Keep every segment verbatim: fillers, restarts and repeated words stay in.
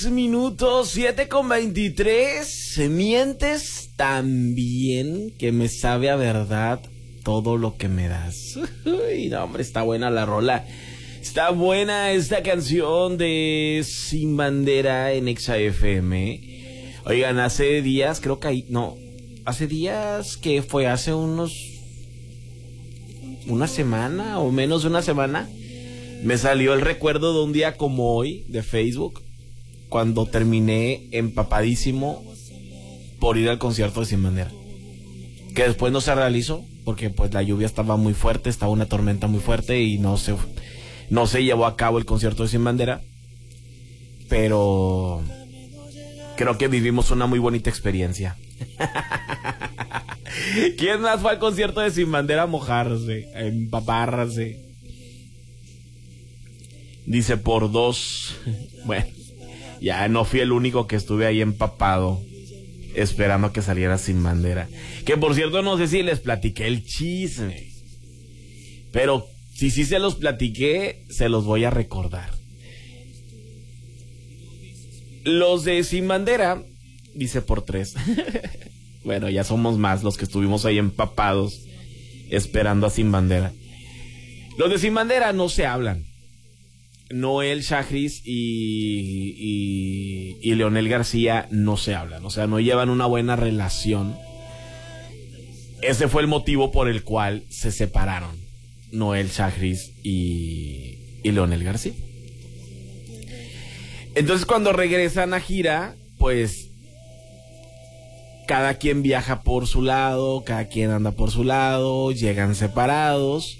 Minutos, siete con veintitrés. Mientes tan bien que me sabe a verdad todo lo que me das. Uy, no, hombre, está buena la rola. Está buena esta canción de Sin Bandera en Exa F M. Oigan, hace días, creo que hay, no, hace días que fue hace unos, una semana o menos de una semana, me salió el recuerdo de un día como hoy de Facebook, cuando terminé empapadísimo por ir al concierto de Sin Bandera, que después no se realizó porque pues la lluvia estaba muy fuerte, estaba una tormenta muy fuerte y no se, no se llevó a cabo el concierto de Sin Bandera, pero creo que vivimos una muy bonita experiencia. ¿Quién más fue al concierto de Sin Bandera a mojarse, a empaparse? Dice por dos. Bueno, ya no fui el único que estuve ahí empapado esperando a que saliera Sin Bandera. Que por cierto no sé si les platiqué el chisme, pero si sí se los platiqué, se los voy a recordar. Los de Sin Bandera, dice por tres. Bueno, ya somos más los que estuvimos ahí empapados esperando a Sin Bandera. Los de Sin Bandera no se hablan. Noel Shahriz y, y, y Leonel García no se hablan, o sea, no llevan una buena relación. Ese fue el motivo por el cual se separaron Noel Shahriz y, y Leonel García. Entonces cuando regresan a gira, pues cada quien viaja por su lado, cada quien anda por su lado, llegan separados.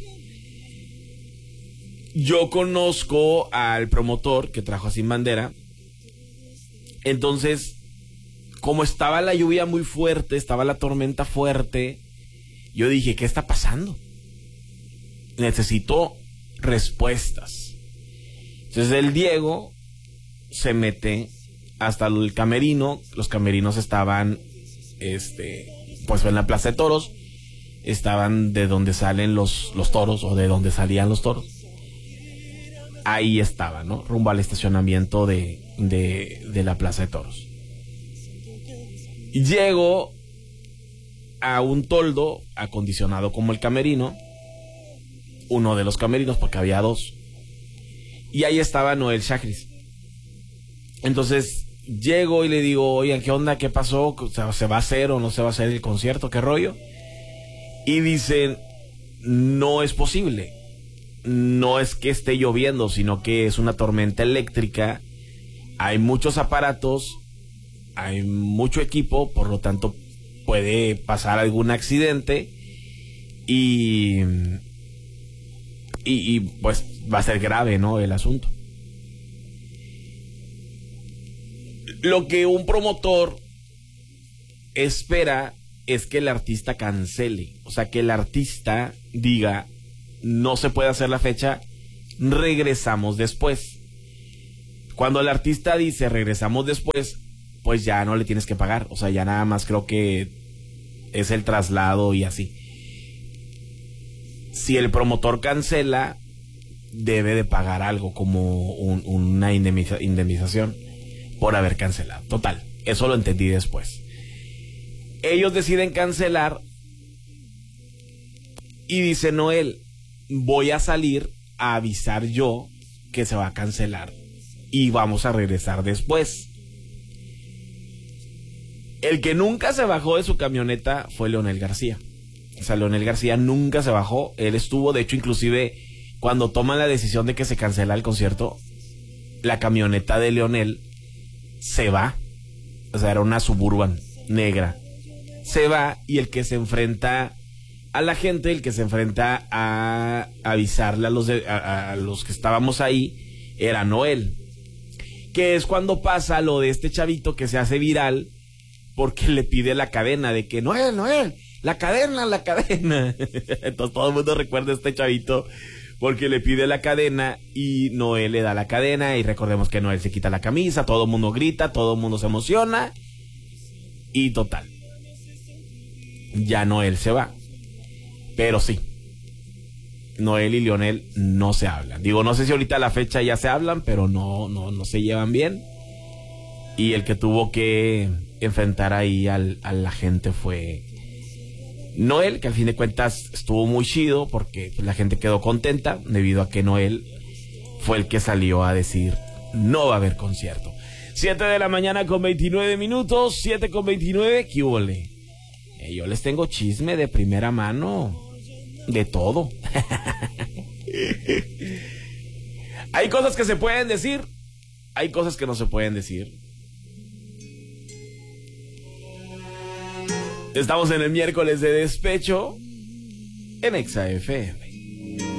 Yo conozco al promotor que trajo a Sin Bandera. Entonces, como estaba la lluvia muy fuerte, estaba la tormenta fuerte, yo dije, ¿qué está pasando? Necesito respuestas. Entonces el Diego se mete hasta el camerino. Los camerinos estaban, este, pues en la Plaza de Toros. Estaban de donde salen los, los toros, o de donde salían los toros. Ahí estaba, ¿no? Rumbo al estacionamiento de, de, de la Plaza de Toros. Llego a un toldo acondicionado como el camerino, uno de los camerinos, porque había dos, y ahí estaba Noel Shahriz. Entonces llego y le digo, oigan, ¿qué onda? ¿Qué pasó? ¿Se va a hacer o no se va a hacer el concierto? ¿Qué rollo? Y dicen, no es posible. No es que esté lloviendo, sino que es una tormenta eléctrica. Hay muchos aparatos, hay mucho equipo, por lo tanto puede pasar algún accidente y, y, y pues va a ser grave, ¿no? El asunto. Lo que un promotor espera es que el artista cancele, o sea, que el artista diga, no se puede hacer la fecha, regresamos después. Cuando el artista dice regresamos después, pues ya no le tienes que pagar, o sea, ya nada más creo que es el traslado y así. Si el promotor cancela, debe de pagar algo como un, una indemniza, indemnización por haber cancelado. Total, eso lo entendí después. Ellos deciden cancelar y dice Noel, voy a salir a avisar yo que se va a cancelar y vamos a regresar después. El que nunca se bajó de su camioneta fue Leonel García. O sea, Leonel García nunca se bajó. Él estuvo, de hecho, inclusive cuando toman la decisión de que se cancela el concierto, la camioneta de Leonel se va. O sea, era una Suburban negra. Se va, y el que se enfrenta a la gente, el que se enfrenta a avisarle a los, de, a, a los que estábamos ahí, era Noel. Que es cuando pasa lo de este chavito que se hace viral porque le pide la cadena, de que Noel, Noel, la cadena, la cadena. Entonces todo el mundo recuerda a este chavito porque le pide la cadena y Noel le da la cadena, y recordemos que Noel se quita la camisa, todo el mundo grita, todo el mundo se emociona y total, ya Noel se va. Pero sí, Noel y Leonel no se hablan. Digo, no sé si ahorita a la fecha ya se hablan, pero no, no, no se llevan bien. Y el que tuvo que enfrentar ahí al, a la gente fue Noel, que al fin de cuentas estuvo muy chido porque la gente quedó contenta debido a que Noel fue el que salió a decir no va a haber concierto. siete de la mañana con veintinueve minutos, siete con veintinueve, ¿qué hubole? Eh, yo les tengo chisme de primera mano, de todo. Hay cosas que se pueden decir, hay cosas que no se pueden decir. Estamos en el miércoles de despecho en Exa F M.